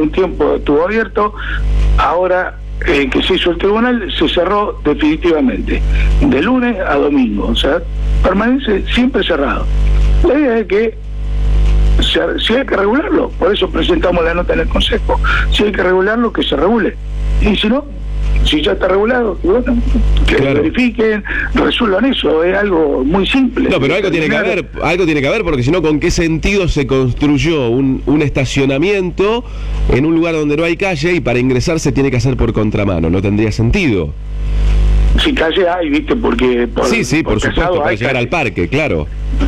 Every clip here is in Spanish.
un tiempo estuvo abierto, ahora que se hizo el tribunal se cerró definitivamente, de lunes a domingo, o sea, permanece siempre cerrado. La idea es que si hay que regularlo, por eso presentamos la nota en el Consejo, si hay que regularlo, que se regule, y si no, si ya está regulado, bueno, que verifiquen, resuelvan eso, es algo muy simple. No, pero algo tiene que haber, porque si no, ¿con qué sentido se construyó un estacionamiento en un lugar donde no hay calle y para ingresar se tiene que hacer por contramano? No tendría sentido. Si calle hay, ¿viste? Porque sí, por supuesto, para llegar al parque, claro.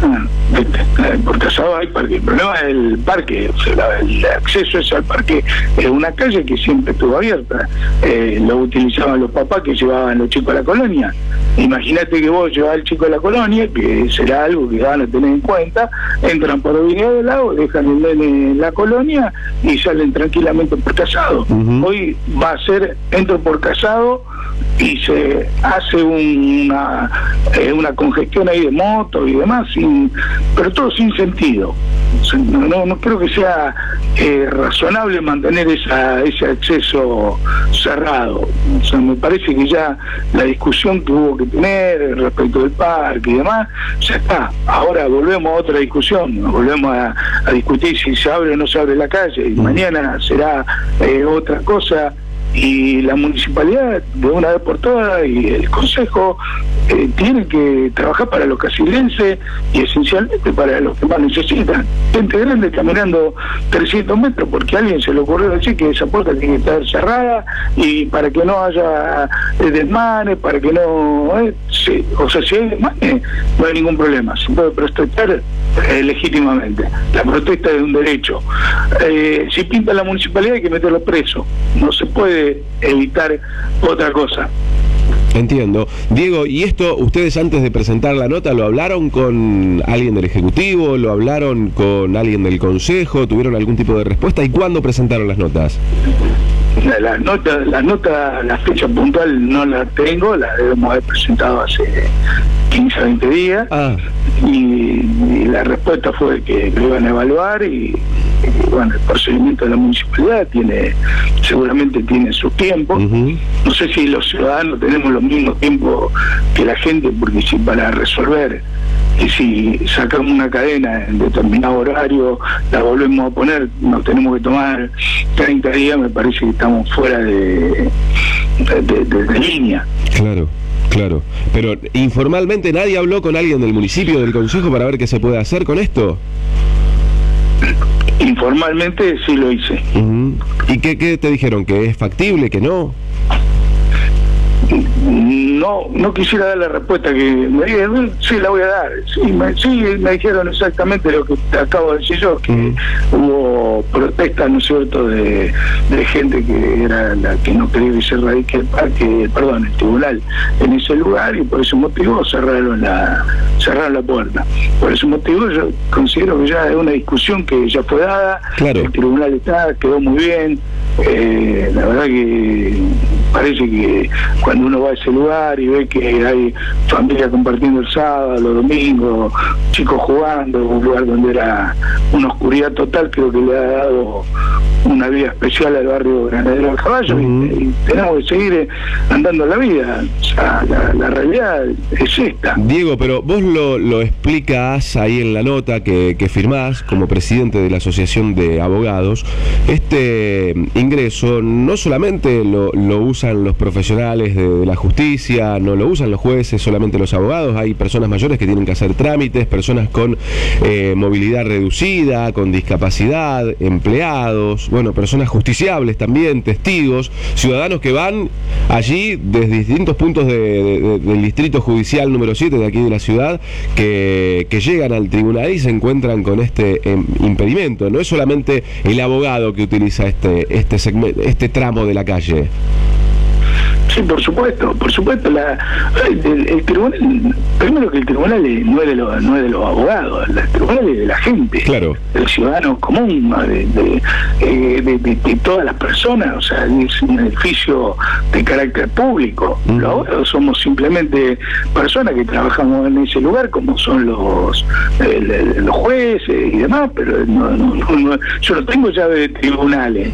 Por Casado hay parque. El problema es el parque, o sea, el acceso es al parque, es una calle que siempre estuvo abierta. Lo utilizaban los papás que llevaban los chicos a la colonia. Imagínate que vos llevás al chico a la colonia, que será algo que van a tener en cuenta, entran por Avenida del Lago, dejan el nene en la colonia y salen tranquilamente por Casado. Hoy va a ser, entro por Casado y se hace una congestión ahí de motos y demás, pero todo sin sentido. No creo que sea razonable mantener ese acceso cerrado. O sea, me parece que ya la discusión que hubo que tener respecto del parque y demás, ya está. Ahora volvemos a otra discusión, volvemos a discutir si se abre o no se abre la calle, y mañana será otra cosa. Y la municipalidad, de una vez por todas, y el Consejo tienen que trabajar para los casilenses y esencialmente para los que más necesitan. Gente grande caminando 300 metros porque a alguien se le ocurrió decir que esa puerta tiene que estar cerrada y para que no haya desmanes, para que no... o sea, si hay desmanes, no hay ningún problema. Se puede protestar legítimamente. La protesta es un derecho. Si pinta la municipalidad hay que meterlo preso. No se puede evitar otra cosa. Entiendo. Diego, ¿y esto ustedes antes de presentar la nota lo hablaron con alguien del Ejecutivo, lo hablaron con alguien del Consejo, tuvieron algún tipo de respuesta? ¿Y cuándo presentaron las notas? La fecha puntual no la tengo, la debemos haber presentado hace 15 a 20 días. Y la respuesta fue que lo iban a evaluar y bueno, el procedimiento de la municipalidad seguramente tiene sus tiempos. No sé si los ciudadanos tenemos los mismos tiempos que la gente, porque si para resolver, y si sacamos una cadena en determinado horario, la volvemos a poner, nos tenemos que tomar 30 días, me parece que estamos fuera de línea. Claro, pero informalmente nadie habló con alguien del municipio, del consejo, para ver qué se puede hacer con esto. Informalmente sí lo hice. ¿Y qué te dijeron? ¿Que es factible, que no? No quisiera dar la respuesta que me dijeron. Sí, la voy a dar. Me dijeron exactamente lo que te acabo de decir yo, que hubo protestas, ¿no es cierto?, de gente que era la que no quería que se radique el tribunal en ese lugar, y por ese motivo cerraron la puerta. Por ese motivo yo considero que ya es una discusión que ya fue dada. El tribunal quedó muy bien. La verdad que parece que cuando uno va a ese lugar y ve que hay familia compartiendo el sábado, los domingos, chicos jugando, un lugar donde era una oscuridad total, creo que le ha dado una vida especial al barrio Granadero del Caballo, y tenemos que seguir andando la vida. O sea, la realidad es esta. Diego, pero vos lo explicás ahí en la nota que firmás como presidente de la Asociación de Abogados. Este ingreso no solamente lo usan los profesionales de la justicia, no lo usan los jueces, solamente los abogados. Hay personas mayores que tienen que hacer trámites, personas con movilidad reducida, con discapacidad, empleados, bueno, personas justiciables también, testigos, ciudadanos que van allí desde distintos puntos del distrito judicial número 7 de aquí de la ciudad, que llegan al tribunal y se encuentran con este impedimento. No es solamente el abogado que utiliza este tramo de la calle. Sí, por supuesto. El tribunal, primero que el tribunal no es de los abogados, el tribunal es de la gente, del ciudadano común, de todas las personas. O sea, es un edificio de carácter público. Los abogados somos simplemente personas que trabajamos en ese lugar, como son los jueces y demás, pero yo no tengo llave de tribunales.